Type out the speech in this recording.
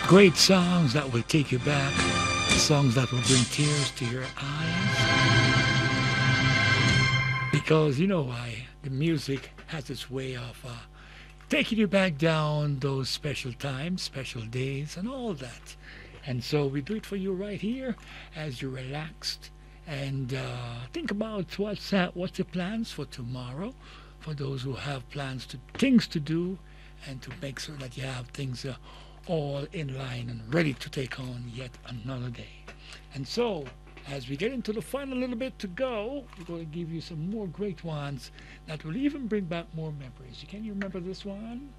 Great songs that will take you back, songs that will bring tears to your eyes. Because you know why? The music has its way of taking you back down those special times, special days, and all that. And so we do it for you right here as you're relaxed and think about what's your plans for tomorrow, for those who have plans to things to do, and to make sure that you have things all in line and ready to take on yet another day. And so, as we get into the final little bit to go, we're going to give you some more great ones that will even bring back more memories. Can you remember this one?